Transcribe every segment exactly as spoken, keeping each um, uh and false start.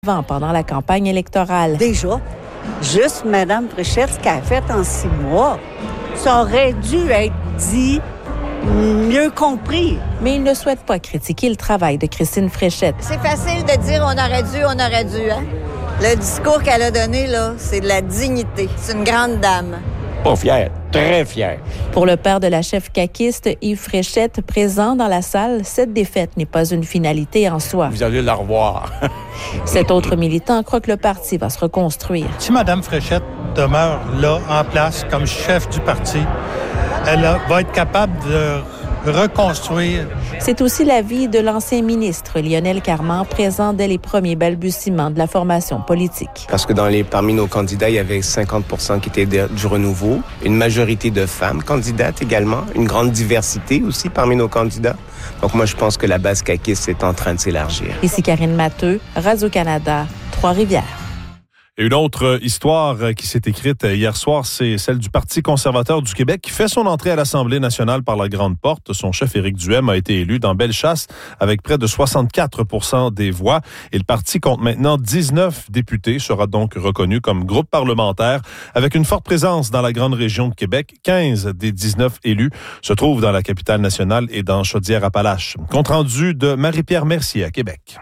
pendant la campagne électorale. Déjà, juste Mme Fréchette, ce qu'elle a fait en six mois, ça aurait dû être dit, mieux compris. Mais il ne souhaite pas critiquer le travail de Christine Fréchette. C'est facile de dire on aurait dû, on aurait dû, hein? Le discours qu'elle a donné, là, c'est de la dignité. C'est une grande dame. Pas fière, très fière. Pour le père de la chef caquiste, Yves Fréchette, présent dans la salle, cette défaite n'est pas une finalité en soi. Vous allez la revoir. Cet autre militant croit que le parti va se reconstruire. Si Mme Fréchette demeure là, en place, comme chef du parti, elle va être capable de reconstruire. C'est aussi l'avis de l'ancien ministre Lionel Carman, présent dès les premiers balbutiements de la formation politique. Parce que dans les, parmi nos candidats, il y avait cinquante pour cent qui étaient de, du renouveau, une majorité de femmes candidates également, une grande diversité aussi parmi nos candidats. Donc moi, je pense que la base caquiste est en train de s'élargir. Ici Karine Matteux, Radio-Canada, Trois-Rivières. Et une autre histoire qui s'est écrite hier soir, c'est celle du Parti conservateur du Québec qui fait son entrée à l'Assemblée nationale par la Grande Porte. Son chef Éric Duhem a été élu dans Bellechasse avec près de soixante-quatre pour cent des voix. Et le parti compte maintenant dix-neuf députés, sera donc reconnu comme groupe parlementaire avec une forte présence dans la grande région de Québec. quinze des dix-neuf élus se trouvent dans la capitale nationale et dans Chaudière-Appalaches. Compte rendu de Marie-Pierre Mercier à Québec.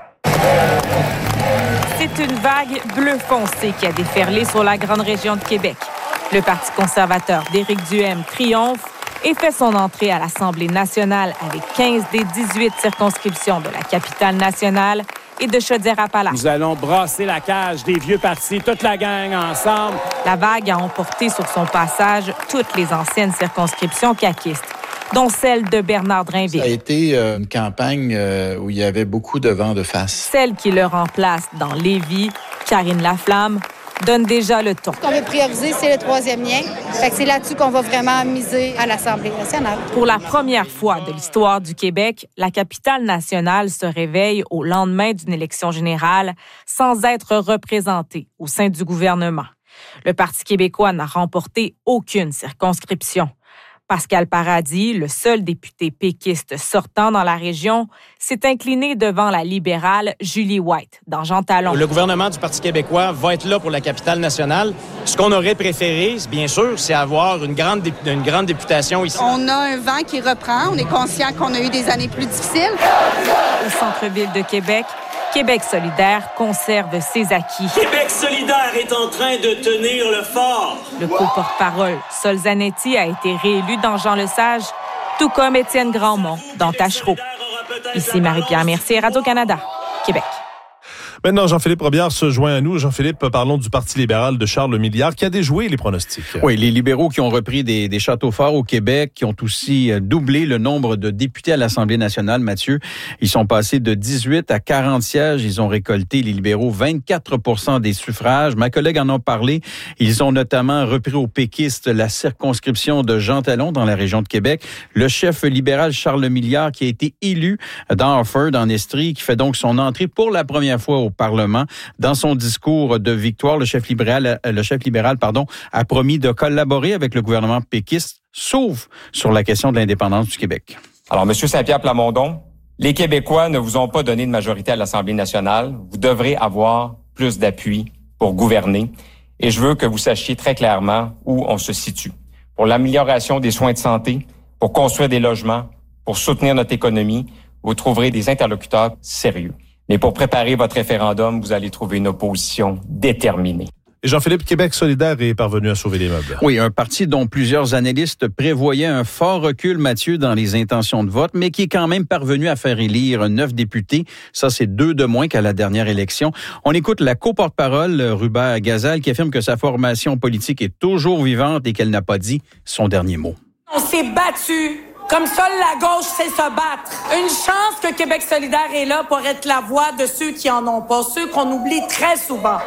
C'est une vague bleu foncé qui a déferlé sur la grande région de Québec. Le Parti conservateur d'Éric Duhem triomphe et fait son entrée à l'Assemblée nationale avec quinze des dix-huit circonscriptions de la capitale nationale et de Chaudière-Appalaches. Nous allons brasser la cage des vieux partis, toute la gang ensemble. La vague a emporté sur son passage toutes les anciennes circonscriptions caquistes, dont celle de Bernard Drainville. Ça a été euh, une campagne euh, où il y avait beaucoup de vent de face. Celle qui le remplace dans Lévis, Karine Laflamme, donne déjà le ton. Ce qu'on veut prioriser, c'est le troisième lien. Fait que c'est là-dessus qu'on va vraiment miser à l'Assemblée nationale. Pour la première fois de l'histoire du Québec, la capitale nationale se réveille au lendemain d'une élection générale sans être représentée au sein du gouvernement. Le Parti québécois n'a remporté aucune circonscription. Pascal Paradis, le seul député péquiste sortant dans la région, s'est incliné devant la libérale Julie White, dans Jean Talon. Le gouvernement du Parti québécois va être là pour la capitale nationale. Ce qu'on aurait préféré, bien sûr, c'est avoir une grande, dé- une grande députation ici. On a un vent qui reprend. On est conscient qu'on a eu des années plus difficiles. Au centre-ville de Québec, Québec solidaire conserve ses acquis. Québec solidaire est en train de tenir le fort. Le co-porte-parole Sol Zanetti a été réélu dans Jean Lesage, tout comme Étienne Grandmont dans Tachereau. Ici Marie-Pierre Mercier, Radio-Canada, Québec. Maintenant, Jean-Philippe Robillard se joint à nous. Jean-Philippe, parlons du Parti libéral de Charles Milliard qui a déjoué les pronostics. Oui, les libéraux qui ont repris des, des châteaux forts au Québec, qui ont aussi doublé le nombre de députés à l'Assemblée nationale, Mathieu. Ils sont passés de dix-huit à quarante sièges. Ils ont récolté, les libéraux, vingt-quatre pour cent des suffrages. Ma collègue en a parlé. Ils ont notamment repris aux péquistes la circonscription de Jean Talon dans la région de Québec. Le chef libéral Charles Milliard qui a été élu dans Harford, en Estrie, qui fait donc son entrée pour la première fois au au Parlement. Dans son discours de victoire, le chef libéral, le chef libéral, pardon, a promis de collaborer avec le gouvernement péquiste, sauf sur la question de l'indépendance du Québec. Alors, M. Saint-Pierre Plamondon, les Québécois ne vous ont pas donné de majorité à l'Assemblée nationale. Vous devrez avoir plus d'appui pour gouverner. Et je veux que vous sachiez très clairement où on se situe. Pour l'amélioration des soins de santé, pour construire des logements, pour soutenir notre économie, vous trouverez des interlocuteurs sérieux. Mais pour préparer votre référendum, vous allez trouver une opposition déterminée. Et Jean-Philippe, Québec solidaire est parvenu à sauver les meubles. Oui, un parti dont plusieurs analystes prévoyaient un fort recul, Mathieu, dans les intentions de vote, mais qui est quand même parvenu à faire élire neuf députés. Ça, c'est deux de moins qu'à la dernière élection. On écoute la co-porte-parole, Ruba Gazal, qui affirme que sa formation politique est toujours vivante et qu'elle n'a pas dit son dernier mot. On s'est battu. Comme seule la gauche sait se battre. Une chance que Québec solidaire est là pour être la voix de ceux qui en ont pas, ceux qu'on oublie très souvent.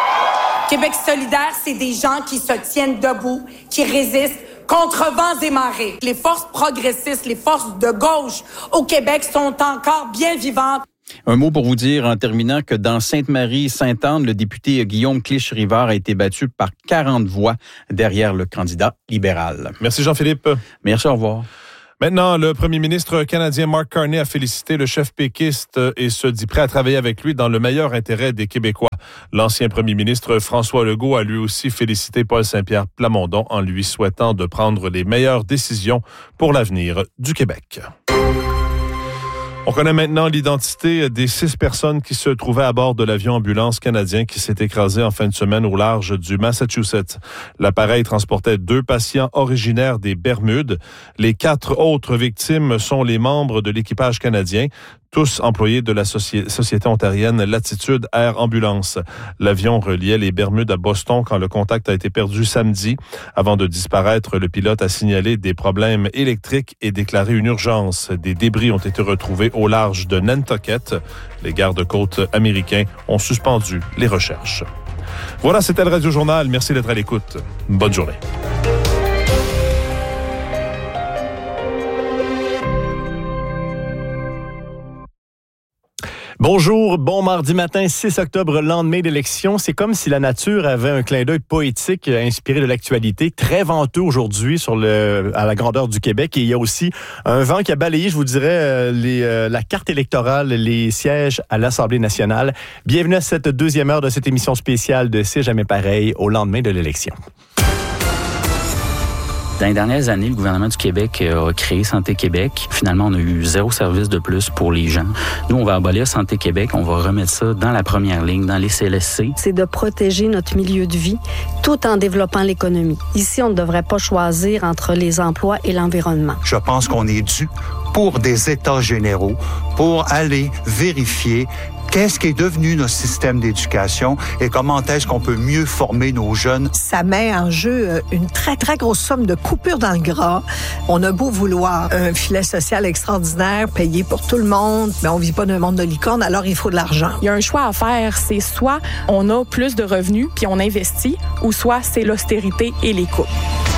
Québec solidaire, c'est des gens qui se tiennent debout, qui résistent contre vents et marées. Les forces progressistes, les forces de gauche au Québec sont encore bien vivantes. Un mot pour vous dire, en terminant, que dans Sainte-Marie-Sainte-Anne, le député Guillaume Clich-Rivard a été battu par quarante voix derrière le candidat libéral. Merci Jean-Philippe. Merci, au revoir. Maintenant, le premier ministre canadien Mark Carney a félicité le chef péquiste et se dit prêt à travailler avec lui dans le meilleur intérêt des Québécois. L'ancien premier ministre François Legault a lui aussi félicité Paul Saint-Pierre Plamondon en lui souhaitant de prendre les meilleures décisions pour l'avenir du Québec. On connaît maintenant l'identité des six personnes qui se trouvaient à bord de l'avion ambulance canadien qui s'est écrasé en fin de semaine au large du Massachusetts. L'appareil transportait deux patients originaires des Bermudes. Les quatre autres victimes sont les membres de l'équipage canadien, tous employés de la soci- société ontarienne Latitude Air Ambulance. L'avion reliait les Bermudes à Boston quand le contact a été perdu samedi. Avant de disparaître, le pilote a signalé des problèmes électriques et déclaré une urgence. Des débris ont été retrouvés au large de Nantucket. Les gardes-côtes américains ont suspendu les recherches. Voilà, c'était le Radio Journal. Merci d'être à l'écoute. Bonne journée. Bonjour, bon mardi matin, six octobre, lendemain d'élection. C'est comme si la nature avait un clin d'œil poétique inspiré de l'actualité. Très venteux aujourd'hui sur le, à la grandeur du Québec. Et il y a aussi un vent qui a balayé, je vous dirais, les, la carte électorale, les sièges à l'Assemblée nationale. Bienvenue à cette deuxième heure de cette émission spéciale de C'est jamais pareil au lendemain de l'élection. Dans les dernières années, le gouvernement du Québec a créé Santé Québec. Finalement, on a eu zéro service de plus pour les gens. Nous, on va abolir Santé Québec, on va remettre ça dans la première ligne, dans les C L S C. C'est de protéger notre milieu de vie tout en développant l'économie. Ici, on ne devrait pas choisir entre les emplois et l'environnement. Je pense qu'on est dû pour des états généraux, pour aller vérifier qu'est-ce qui est devenu notre système d'éducation et comment est-ce qu'on peut mieux former nos jeunes. Ça met en jeu une très, très grosse somme de coupures dans le gras. On a beau vouloir un filet social extraordinaire, payé pour tout le monde, mais on vit pas dans un monde de licorne, alors il faut de l'argent. Il y a un choix à faire, c'est soit on a plus de revenus puis on investit, ou soit c'est l'austérité et les coupes.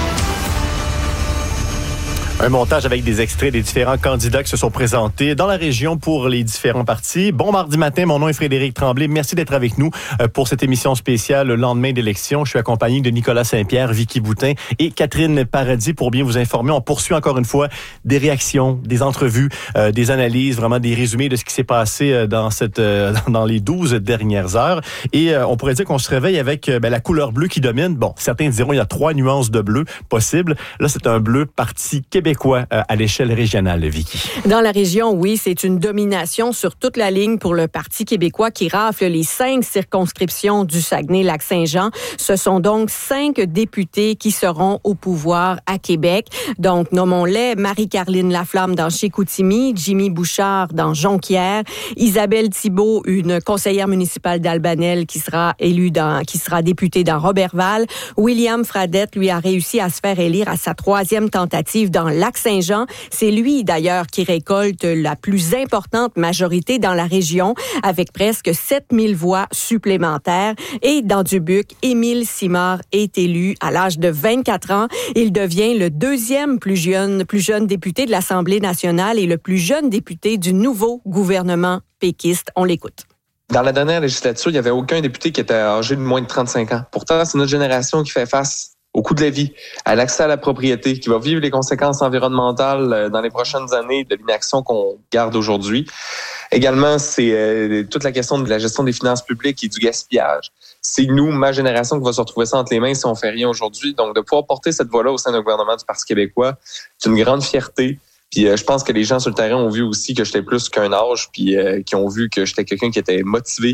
Un montage avec des extraits des différents candidats qui se sont présentés dans la région pour les différents partis. Bon mardi matin, mon nom est Frédéric Tremblay. Merci d'être avec nous pour cette émission spéciale le lendemain d'élection. Je suis accompagné de Nicolas Saint-Pierre, Vicky Boutin et Catherine Paradis pour bien vous informer. On poursuit encore une fois des réactions, des entrevues, euh, des analyses, vraiment des résumés de ce qui s'est passé dans cette euh, dans les douze dernières heures. Et euh, on pourrait dire qu'on se réveille avec euh, ben, la couleur bleue qui domine. Bon, certains diront il y a trois nuances de bleu possibles. Là, c'est un bleu parti québécois. Quoi à l'échelle régionale, Vicky? Dans la région, oui, c'est une domination sur toute la ligne pour le Parti québécois qui rafle les cinq circonscriptions du Saguenay-Lac-Saint-Jean. Ce sont donc cinq députés qui seront au pouvoir à Québec. Donc, nommons-les Marie-Carline Laflamme dans Chicoutimi, Jimmy Bouchard dans Jonquière, Isabelle Thibault, une conseillère municipale d'Albanel qui sera élue dans, qui sera députée dans Roberval. William Fradette, lui, a réussi à se faire élire à sa troisième tentative dans Lac-Saint-Jean. C'est lui, d'ailleurs, qui récolte la plus importante majorité dans la région, avec presque sept mille voix supplémentaires. Et dans Dubuque, Émile Simard est élu à l'âge de vingt-quatre ans. Il devient le deuxième plus jeune, plus jeune député de l'Assemblée nationale et le plus jeune député du nouveau gouvernement péquiste. On l'écoute. Dans la dernière législature, il n'y avait aucun député qui était âgé de moins de trente-cinq ans. Pourtant, c'est notre génération qui fait face au coût de la vie, à l'accès à la propriété, qui va vivre les conséquences environnementales dans les prochaines années de l'inaction qu'on garde aujourd'hui. Également, c'est euh, toute la question de la gestion des finances publiques et du gaspillage. C'est nous, ma génération, qui va se retrouver ça entre les mains si on fait rien aujourd'hui. Donc, de pouvoir porter cette voix-là au sein du gouvernement du Parti québécois, c'est une grande fierté. Puis euh, je pense que les gens sur le terrain ont vu aussi que j'étais plus qu'un âge, puis euh, qui ont vu que j'étais quelqu'un qui était motivé.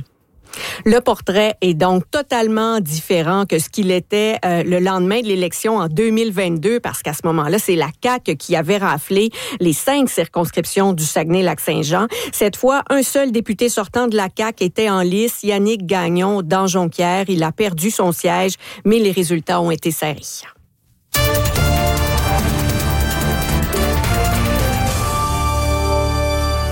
Le portrait est donc totalement différent que ce qu'il était euh, le lendemain de l'élection en deux mille vingt-deux, parce qu'à ce moment-là, c'est la C A Q qui avait raflé les cinq circonscriptions du Saguenay-Lac-Saint-Jean. Cette fois, un seul député sortant de la C A Q était en lice, Yannick Gagnon, dans Jonquière. Il a perdu son siège, mais les résultats ont été serrés. On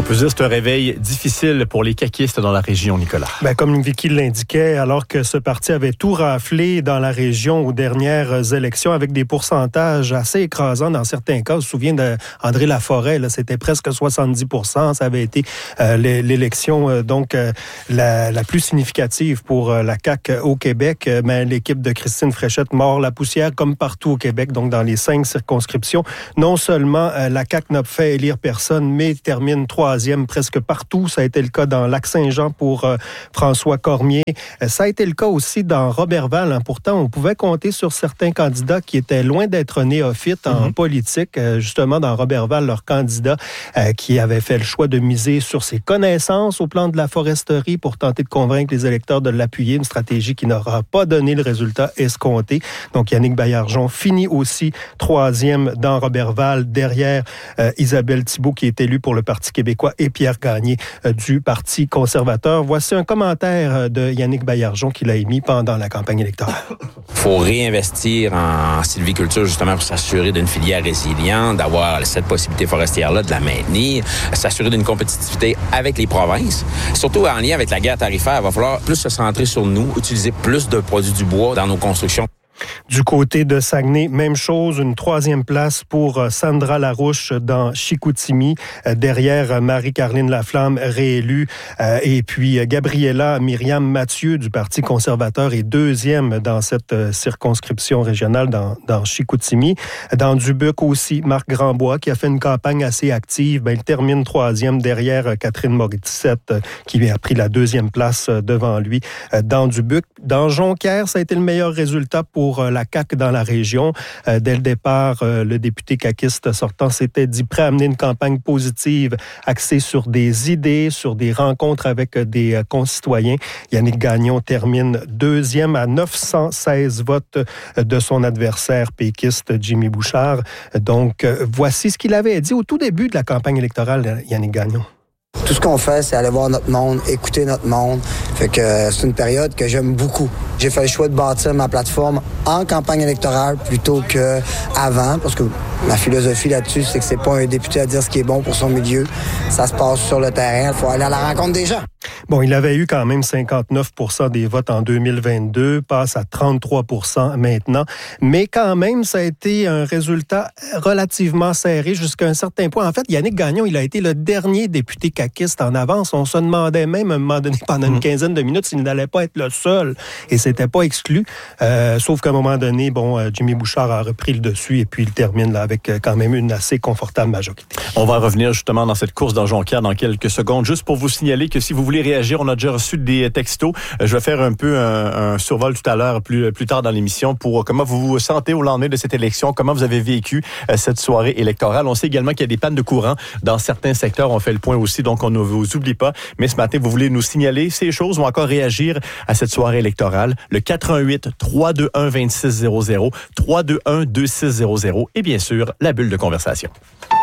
peut dire que c'est un réveil difficile pour les caquistes dans la région, Nicolas. Ben, comme Vicky l'indiquait, alors que ce parti avait tout raflé dans la région aux dernières élections avec des pourcentages assez écrasants dans certains cas. On se souvient d'André Laforêt, là, c'était presque soixante-dix pour cent. Ça avait été euh, l'élection euh, donc euh, la, la plus significative pour euh, la C A Q au Québec. Euh, mais l'équipe de Christine Fréchette mord la poussière comme partout au Québec, donc dans les cinq circonscriptions. Non seulement euh, la C A Q n'a fait élire personne, mais termine troisième presque partout. Ça a été le cas dans Lac-Saint-Jean pour euh, François Cormier. Euh, ça a été le cas aussi dans Roberval. Hein. Pourtant, on pouvait compter sur certains candidats qui étaient loin d'être néophytes en mm-hmm. politique. Euh, justement, dans Roberval, leur candidat euh, qui avait fait le choix de miser sur ses connaissances au plan de la foresterie pour tenter de convaincre les électeurs de l'appuyer, une stratégie qui n'aura pas donné le résultat escompté. Donc, Yannick Baillargeon finit aussi troisième dans Roberval, derrière euh, Isabelle Thibault, qui est élue pour le Parti québécois, et Pierre Gagné euh, du Parti conservateur. Voici un commentaire de Yannick Baillargeon qu'il a émis pendant la campagne électorale. Il faut réinvestir en sylviculture justement pour s'assurer d'une filière résiliente, d'avoir cette possibilité forestière-là, de la maintenir, s'assurer d'une compétitivité avec les provinces. Surtout en lien avec la guerre tarifaire, il va falloir plus se centrer sur nous, utiliser plus de produits du bois dans nos constructions. Du côté de Saguenay, même chose, une troisième place pour Sandra Larouche dans Chicoutimi, derrière Marie-Carline Laflamme, réélue, et puis Gabriela Myriam Mathieu du Parti conservateur est deuxième dans cette circonscription régionale dans, dans Chicoutimi. Dans Dubuque aussi, Marc Grandbois, qui a fait une campagne assez active, ben, il termine troisième derrière Catherine Morissette, qui a pris la deuxième place devant lui dans Dubuque. Dans Jonquière, ça a été le meilleur résultat pour pour la C A Q dans la région. Euh, dès le départ, euh, le député caquiste sortant s'était dit prêt à mener une campagne positive axée sur des idées, sur des rencontres avec des euh, concitoyens. Yannick Gagnon termine deuxième à neuf cent seize votes de son adversaire péquiste Jimmy Bouchard. Donc, euh, voici ce qu'il avait dit au tout début de la campagne électorale, Yannick Gagnon. Tout ce qu'on fait, c'est aller voir notre monde, écouter notre monde. Fait que euh, c'est une période que j'aime beaucoup. J'ai fait le choix de bâtir ma plateforme en campagne électorale plutôt qu'avant, parce que ma philosophie là-dessus, c'est que c'est pas un député à dire ce qui est bon pour son milieu. Ça se passe sur le terrain. Il faut aller à la rencontre des gens. Bon, il avait eu quand même cinquante-neuf pour cent des votes en deux mille vingt-deux, passe à trente-trois pour cent maintenant. Mais quand même, ça a été un résultat relativement serré jusqu'à un certain point. En fait, Yannick Gagnon, il a été le dernier député caquiste en avance. On se demandait même à un moment donné, pendant une quinzaine de minutes, s'il n'allait pas être le seul. Et c'était pas exclu. Euh, sauf qu'à un moment donné, bon, Jimmy Bouchard a repris le dessus et puis il termine là avec quand même une assez confortable majorité. On va revenir justement dans cette course dans Jonquière dans quelques secondes. Juste pour vous signaler que si vous voulez réagir, on a déjà reçu des textos. Je vais faire un peu un, un survol tout à l'heure, plus, plus tard dans l'émission, pour comment vous vous sentez au lendemain de cette élection, comment vous avez vécu cette soirée électorale. On sait également qu'il y a des pannes de courant dans certains secteurs. On fait le point aussi, donc on ne vous oublie pas. Mais ce matin, vous voulez nous signaler ces choses ou encore réagir à cette soirée électorale. Le quatre un huit, trois deux un, deux six zéro zéro, trois deux un, deux six zéro zéro et bien sûr, la bulle de conversation.